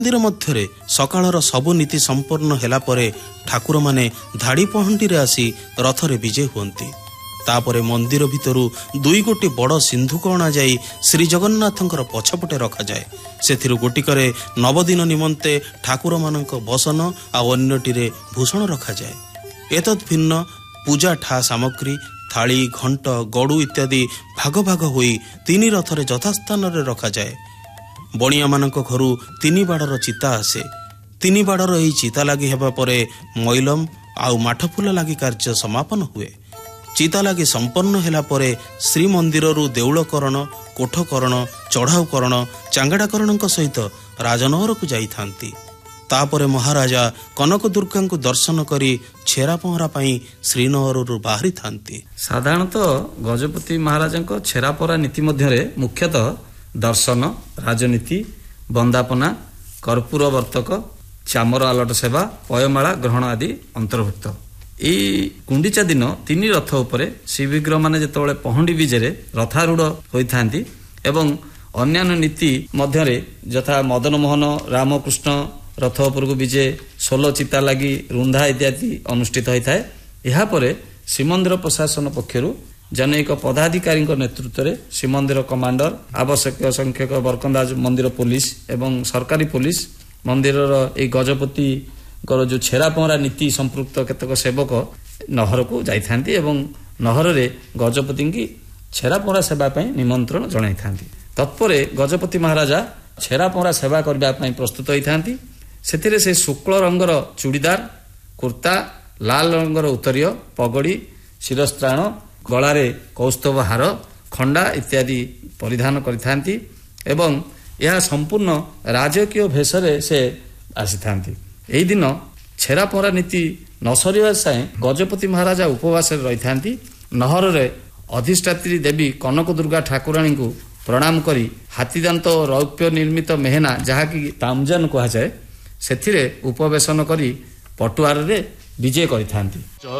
मंदिर मध्य सकाळर सबु नीति संपन्न हेला परे ठाकुर माने धाड़ी पहंडी आसी रथरे विजय हुअंती। तापरे मंदिर भितरु 2 गोटी बड़ सिंधुक अणा जाई श्री जगन्नाथंकर पछपटे रखा जाए। सेथिरु गोटिकरे नवदिन निमंते ठाकुर मानक बसन आ अन्यटिरे भूषण रखा जाए। एतद् भिन्न पूजा ठा सामग्री थाली घंट गड़ू इत्यादि भाग भाग होई 3 रथरे यथास्थान रखा जाए। बणिया मानक घरु 3 बाड़र चिता आसे। 3 बाड़र एही चिता लागी हेबा परे मैलम आउ माठफुल लागी कार्य समापन हुए। चिता लागी संपन्न हेला परे श्रीमंदिररू देउलकरण कोठकरण चढ़ाऊकरण चांगड़ाकरणक सहित राजनहर को जाइथांती। तापरे महाराजा कनक दुर्गा को दर्शन करी छेरा पहरा पाई श्रीनगररू बाहरी थांती। साधारणतः गजपति महाराज छेरा पहरा नीति मध्य मुख्यतः दर्शन राजनीति बंदापना कर्पूर वर्तक चामर आलट सेवा पयमाला ग्रहण आदि अंतर्भुक्त। यी गुंडीचा दिन 3 रथ उपरे श्रीविग्रह माने जेतबेले पहंडी विजेरे रथारूढ़ होइथांती एवं अन्यान्य नीति मध्यरे यथा मदन मोहन रामकृष्ण रथ उपरको विजय 16 चिता लगी रुंधा इत्यादि अनुष्ठित होता है। यहा परे श्रीमंदिर प्रशासन पक्षरु जनैक पदाधिकारी नेतृत्व में श्रीमंदिर कमांडर आवश्यक संख्यक बरकंदाज मंदिर पुलिस एवं सरकारी पुलिस मंदिर गजपति जो छेरा पहरा नीति संपृक्त केतक सेवक नहर को जाइथांती एवं नहर रे गजपति की छेरा पहरा सेवा निमंत्रण जणाई थांती। तत्परे गजपति महाराजा छेरा पहरा सेवा करने प्रस्तुत होइथांती। सेथिरे से शुक्ल रंगर चूड़ीदार कुर्ता लाल रंगर उत्तरीय पगड़ी शिरस्त्राण गलारे कौस्तभ हार खंडा इत्यादि परिधान करिथांती एवं यह संपूर्ण राजकीय भेषरे से आसीथांती। एही दिन छेरा पहरा नीति न सरिबा साए गजपति महाराजा उपवास रही नहर रे अधिष्ठात्री देवी कनक दुर्गा ठाकुराणी को प्रणाम करी हाथीदांत रौप्य निर्मित मेहना जहाँकि तामजान कहा जाए सेथिरे उपवेशन करी पटुआर रे विजय करिथांती।